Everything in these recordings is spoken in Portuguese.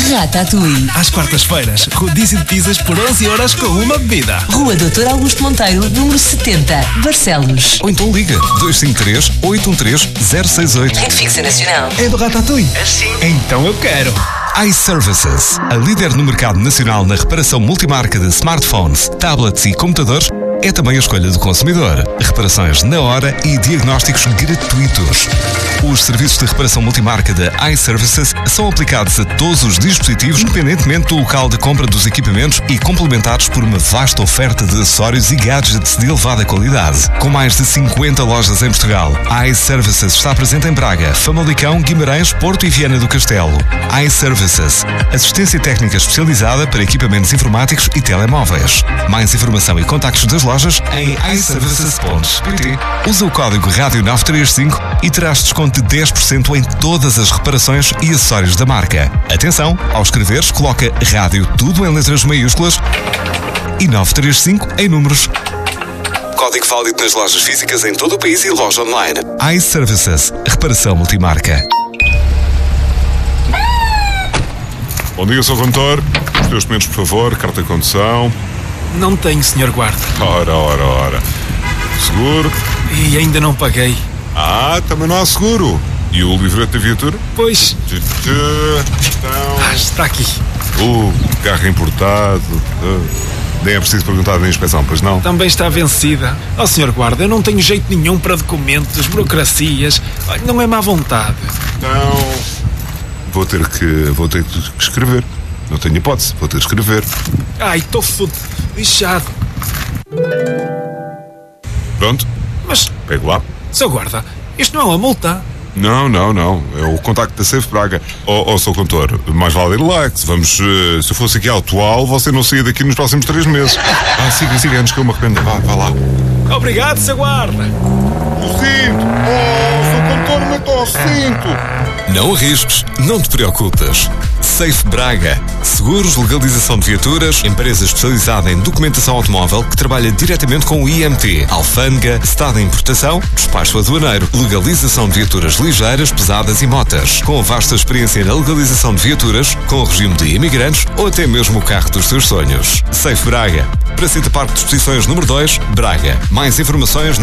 Ratatouille. Às quartas-feiras, rodízio de pizzas por 11€ com uma bebida. Rua Doutor Augusto Monteiro, número 70, Barcelos. Ou então liga 253-813-068. Rede fixa nacional. É do Ratatouille? Assim. Então eu quero. iServices, a líder no mercado nacional na reparação multimarca de smartphones, tablets e computadores, é também a escolha do consumidor. Reparações na hora e diagnósticos gratuitos. Os serviços de reparação multimarca da iServices são aplicados a todos os dispositivos, independentemente do local de compra dos equipamentos e complementados por uma vasta oferta de acessórios e gadgets de elevada qualidade. Com mais de 50 lojas em Portugal, a iServices está presente em Braga, Famalicão, Guimarães, Porto e Viana do Castelo. iServices, assistência técnica especializada para equipamentos informáticos e telemóveis. Mais informação e contactos das lojas em iServices.pt. Usa o código Rádio 935 e terás desconto de 10% em todas as reparações e acessórios da marca. Atenção, ao escreveres, coloca Rádio tudo em letras maiúsculas e 935 em números. Código válido nas lojas físicas em todo o país e loja online. iServices, reparação multimarca. Bom dia, Sr. Condutor. Os teus documentos, por favor. Carta de condução. Não tenho, Sr. Guarda. Ora. Seguro? E ainda não paguei. Também não há seguro. E o livreto da viatura? Pois. Então... está aqui. Carro importado. Nem é preciso perguntar da inspeção, pois não? Também está vencida. Sr. Guarda, eu não tenho jeito nenhum para documentos, burocracias. Não é má vontade. Então... Vou ter que escrever. Não tenho hipótese, vou ter que escrever. Estou lixado. Pronto. Mas... Pego lá. Sr. Guarda, isto não é uma multa. Não. É o contacto da Safe Braga. Sr. Condutor, mais vale ir lá. Se eu fosse aqui atual, você não saía daqui nos próximos 3 meses. Siga, antes que eu me arrependa. Vá lá. Obrigado, Sr. Guarda. O cinto. Sr. Condutor, meta o cinto. Não arrisques, não te preocupes. Safe Braga. Seguros, legalização de viaturas, empresa especializada em documentação automóvel que trabalha diretamente com o IMT, alfândega, estado de importação, despacho aduaneiro, legalização de viaturas ligeiras, pesadas e motas. Com vasta experiência na legalização de viaturas, com o regime de imigrantes ou até mesmo o carro dos seus sonhos. Safe Braga. Praceta Parque de Exposições número 2, Braga. Mais informações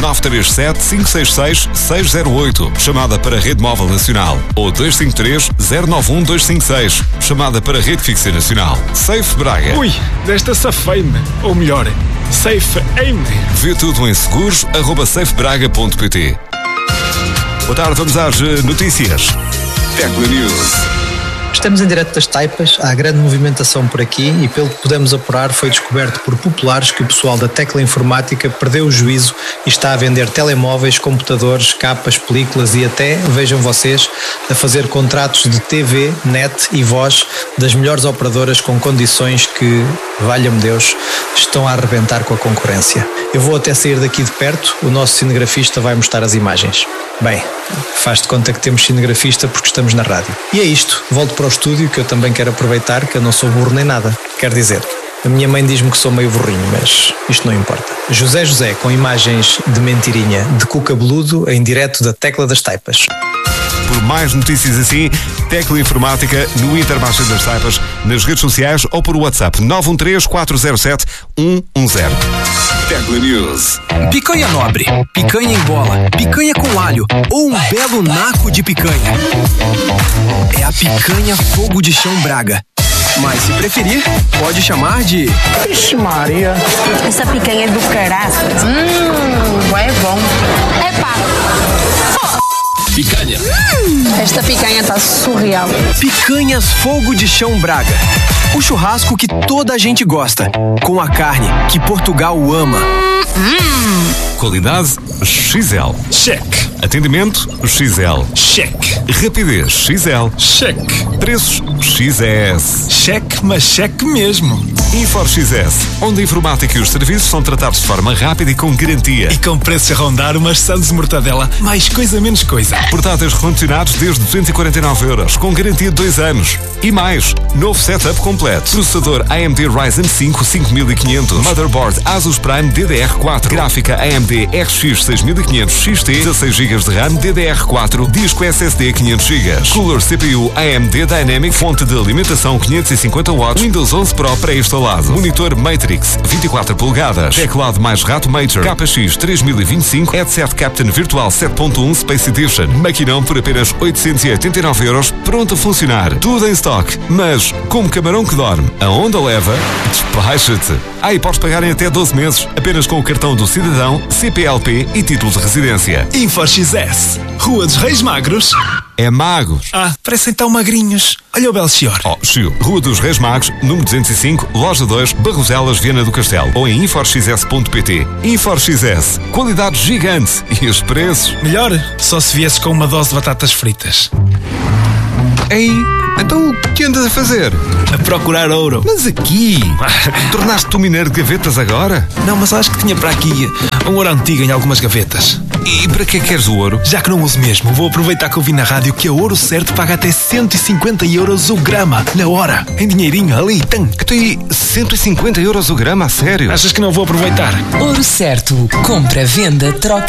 937-566-608. Chamada para a Rede Móvel Nacional. Ou 253-091-256. Chamada para a Rede Fixa Nacional. Safe Braga. Desta safei-me. Ou melhor, safe-me. Vê tudo em seguros@safebraga.pt. Boa tarde, vamos às notícias. Tecla News. Estamos em direto das Taipas, há grande movimentação por aqui e, pelo que podemos apurar, foi descoberto por populares que o pessoal da Tecla Informática perdeu o juízo e está a vender telemóveis, computadores, capas, películas e até, vejam vocês, a fazer contratos de TV, net e voz das melhores operadoras com condições que, valha-me Deus, estão a arrebentar com a concorrência. Eu vou até sair daqui de perto, o nosso cinegrafista vai mostrar as imagens. Bem, faz de conta que temos cinegrafista porque estamos na rádio. E é isto, volto para o estúdio que eu também quero aproveitar, que eu não sou burro nem nada. Quer dizer, a minha mãe diz-me que sou meio burrinho, mas isto não importa. José com imagens de mentirinha, de cu cabeludo, em direto da Tecla das Taipas. Por mais notícias assim, Tecla Informática no Intermarché das Taipas, nas redes sociais ou por WhatsApp 913-407-110. Tecla News. Picanha nobre, picanha em bola, picanha com alho ou um belo naco de picanha. É a picanha Fogo de Chão Braga. Mas se preferir, pode chamar de... Ixi Maria. Essa picanha é do caraças. É bom. Epa. Picanha. Esta picanha tá surreal. Picanhas Fogo de Chão Braga. O churrasco que toda a gente gosta, com a carne que Portugal ama. Qualidade XL. Check. Atendimento XL. Check. Rapidez XL. Check. Preços XS. Check, mas check mesmo. Infor XS, onde a informática e os serviços são tratados de forma rápida e com garantia. E com preços a rondar umas sandes de mortadela, mais coisa menos coisa. Portáteis recondicionados desde 249€, com garantia de 2 anos. E mais, novo setup completo. Processador AMD Ryzen 5 5500. Motherboard Asus Prime DDR4. Gráfica AMD RX 6500 XT, 16 GB GB de RAM DDR4, disco SSD 500 GB, cooler CPU AMD Dynamic, fonte de alimentação 550 watts, Windows 11 Pro pré-instalado, monitor Matrix 24 polegadas, teclado mais rato Major, KX 3025, headset Captain Virtual 7.1 Space Edition, maquinão por apenas 889 €, pronto a funcionar. Tudo em stock, mas como camarão que dorme, a onda leva, despacha-te. E podes pagar em até 12 meses, apenas com o cartão do cidadão, CPLP e título de residência. InfoXS, Rua dos Reis Magros. É Magos. Parecem tão magrinhos. Olha o Belchior. Chiu. Rua dos Reis Magos, número 205, Loja 2, Barroselas, Viana do Castelo. Ou em InfoXS.pt. InfoXS, qualidade gigante. E os preços? Melhor, só se viesse com uma dose de batatas fritas. Ei, então o que andas a fazer? A procurar ouro. Mas aqui? Tornaste-te um mineiro de gavetas agora? Não, mas acho que tinha para aqui um ouro antigo em algumas gavetas. E para que queres o ouro? Já que não uso mesmo, vou aproveitar que eu vi na rádio que a Ouro Certo paga até 150 € o grama, na hora, em dinheirinho, ali, tam. Então e 150 € o grama, a sério? Achas que não vou aproveitar? Ouro Certo. Compra, venda, troca